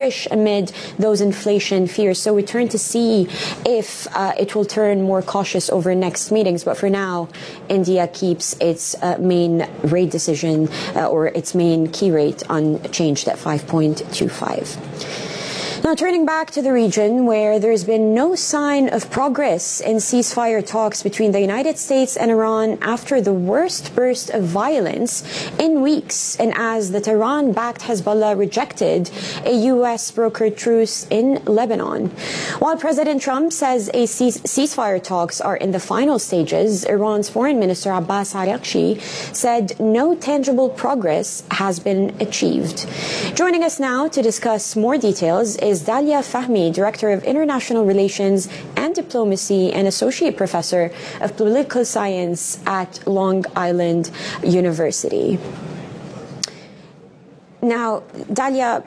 push amid those inflation fears. So we turn to see if it will turn more cautious over next meetings. But for now, India keeps its main rate decision or its main key rate unchanged at 5.25. Now, turning back to the region where there's been no sign of progress in ceasefire talks between the United States and Iran after the worst burst of violence in weeks, and as the Tehran-backed Hezbollah rejected a U.S. brokered truce in Lebanon. While President Trump says ceasefire talks are in the final stages, Iran's Foreign Minister Abbas Araghchi said no tangible progress has been achieved. Joining us now to discuss more details is Dalia Fahmy, Director of International Relations and Diplomacy and Associate Professor of Political Science at Long Island University. Now, Dalia,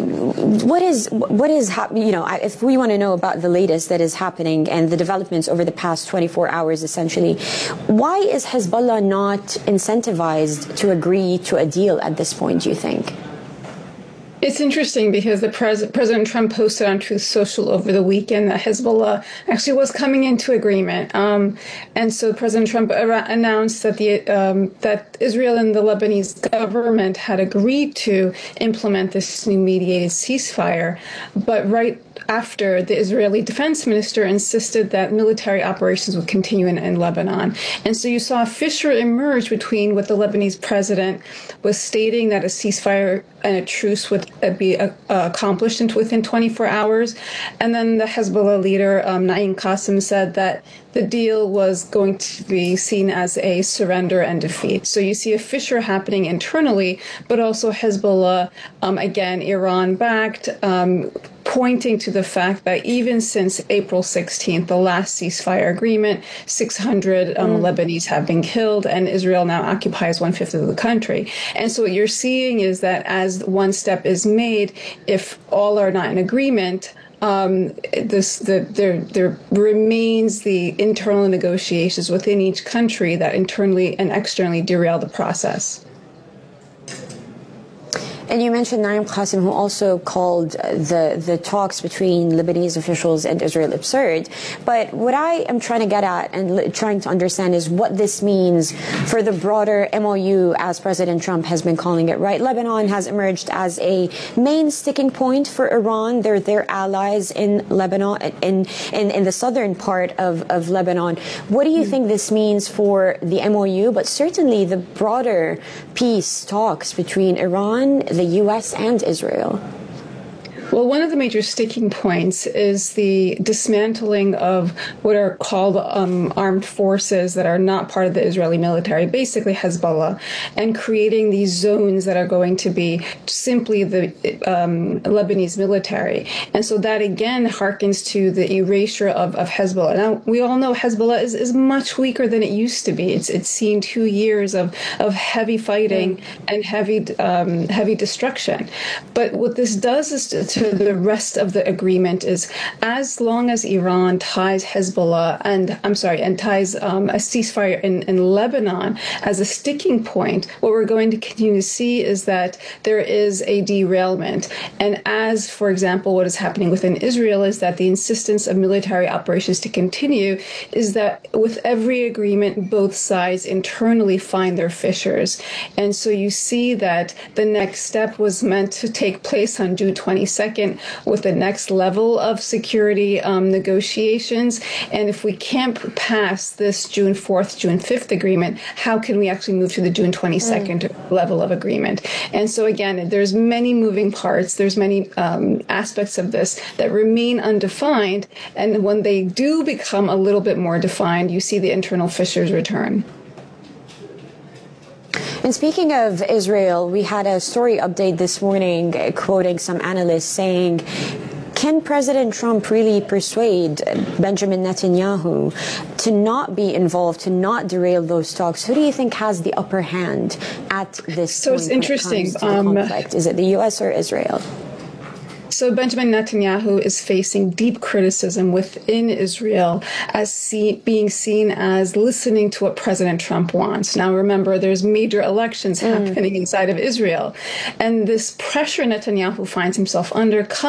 if we want to know about the latest that is happening and the developments over the past 24 hours, essentially, why is Hezbollah not incentivized to agree to a deal at this point, do you think? It's interesting because President Trump posted on Truth Social over the weekend that Hezbollah actually was coming into agreement. And so President Trump announced that that Israel and the Lebanese government had agreed to implement this new mediated ceasefire. But right after, the Israeli defense minister insisted that military operations would continue in Lebanon. And so you saw a fissure emerge between what the Lebanese president was stating, that a ceasefire and a truce would be accomplished within 24 hours. And then the Hezbollah leader, Naim Qassem, said that the deal was going to be seen as a surrender and defeat. So you see a fissure happening internally, but also Hezbollah, again, Iran-backed, pointing to the fact that even since April 16th, the last ceasefire agreement, 600 Lebanese have been killed, and Israel now occupies 1/5 of the country. And so what you're seeing is that as one step is made, if all are not in agreement, there remains the internal negotiations within each country that internally and externally derail the process. And you mentioned Naim Qassem, who also called the talks between Lebanese officials and Israel absurd. But what I am trying to get at and trying to understand is what this means for the broader MOU, as President Trump has been calling it, right? Lebanon has emerged as a main sticking point for Iran. They're their allies in Lebanon, in the southern part of Lebanon. What do you think this means for the MOU, but certainly the broader peace talks between Iran, the U.S. and Israel? Well, one of the major sticking points is the dismantling of what are called armed forces that are not part of the Israeli military, basically Hezbollah, and creating these zones that are going to be simply the Lebanese military. And so that, again, harkens to the erasure of Hezbollah. Now, we all know Hezbollah is much weaker than it used to be. It's seen 2 years of heavy fighting and heavy destruction. But what this does is to the rest of the agreement is, as long as Iran ties Hezbollah and ties a ceasefire in Lebanon as a sticking point, what we're going to continue to see is that there is a derailment. And as, for example, what is happening within Israel is that the insistence of military operations to continue is that with every agreement, both sides internally find their fissures. And so you see that the next step was meant to take place on June 22nd with the next level of security negotiations. And if we can't pass this June 4th, June 5th agreement, how can we actually move to the June 22nd level of agreement? And so again, there's many moving parts. There's many aspects of this that remain undefined. And when they do become a little bit more defined, you see the internal fissures return. And speaking of Israel, we had a story update this morning quoting some analysts saying, can President Trump really persuade Benjamin Netanyahu to not be involved, to not derail those talks? Who do you think has the upper hand at this point? So it's interesting. When it comes to the conflict? Is it the U.S. or Israel? So Benjamin Netanyahu is facing deep criticism within Israel as being seen as listening to what President Trump wants. Now, remember, there's major elections happening inside of Israel. And this pressure Netanyahu finds himself under